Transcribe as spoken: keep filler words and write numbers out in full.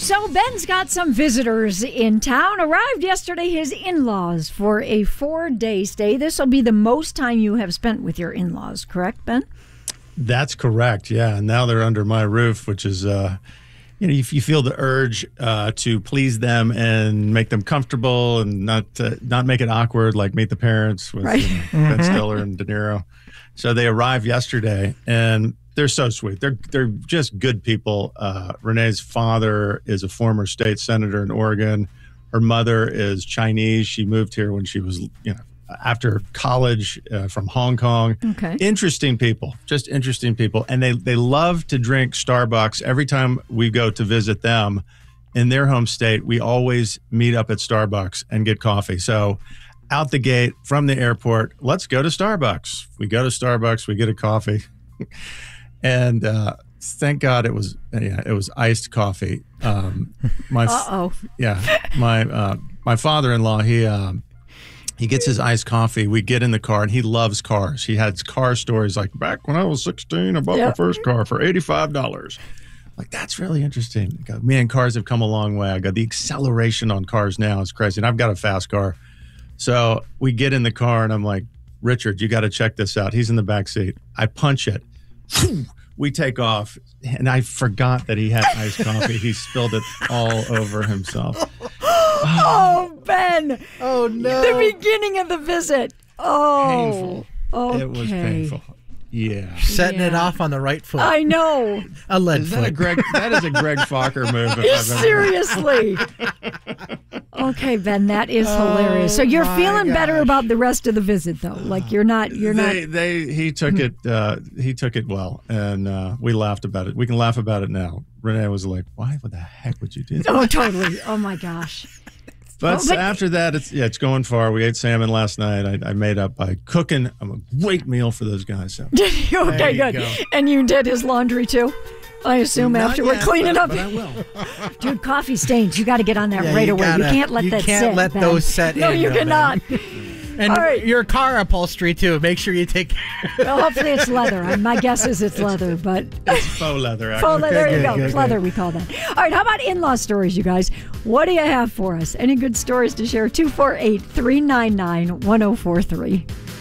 So Ben's got some visitors in town. Arrived yesterday, his in-laws, for a four-day stay. This will be the most time you have spent with your in-laws, correct, Ben? That's correct, yeah. And now they're under my roof, which is, uh, you know, if you feel the urge uh, to please them and make them comfortable and not uh, not make it awkward, like Meet the Parents with right. you know, mm-hmm. Ben Stiller and De Niro. So they arrived yesterday, and they're so sweet. They're they're just good people. Uh, Renee's father is a former state senator in Oregon. Her mother is Chinese. She moved here when she was, you know, after college uh, from Hong Kong. Okay. Interesting people, just interesting people. And they, they love to drink Starbucks. Every time we go to visit them in their home state, we always meet up at Starbucks and get coffee. So out the gate from the airport, let's go to Starbucks. We go to Starbucks, we get a coffee. And uh, thank God it was yeah, it was iced coffee. Um, my Uh-oh. Yeah, my uh, my father-in-law, he um, he gets his iced coffee. We get in the car, and he loves cars. He has car stories like, back when I was sixteen, I bought yep. my first car for eighty-five dollars. Like, that's really interesting. I go, man, cars have come a long way. I go, the acceleration on cars now is crazy. And I've got a fast car. So we get in the car, and I'm like, Richard, you got to check this out. He's in the back seat. I punch it. We take off, and I forgot that he had iced coffee. He spilled it all over himself. Oh, Ben. Oh, no. The beginning of the visit. Oh. Painful. Okay. It was painful. Yeah. Setting yeah. it off on the right foot. I know. A lead Is foot. that a Greg? That is a Greg Fokker move. If I've Seriously. Okay, Ben, that is hilarious. So you're my feeling better gosh. about the rest of the visit, though. Like you're not. You're they, not. They he took it. Uh, he took it well, and uh, we laughed about it. We can laugh about it now. Renee was like, "Why? What the heck would you do that?" Oh, totally. Oh my gosh. But, Oh, but- after that, it's yeah, it's going far. We ate salmon last night. I, I made up by cooking a great meal for those guys. So. Okay, There you good. go. And you did his laundry too, I assume, Not after we're yet, cleaning but, up. but I will. Dude, coffee stains. You got to get on that Yeah, right you away. gotta- you can't let you that can't sit. let Ben. those set No, in, you no, cannot. And All right. your car upholstery, too. Make sure you take care. Well, hopefully it's leather. I- My guess is it's leather, but It's faux leather. Actually. faux leather. There you good, go. good, Leather, good. we call that. All right. How about in-law stories, you guys? What do you have for us? Any good stories to share? two four eight, three nine nine, one oh four three.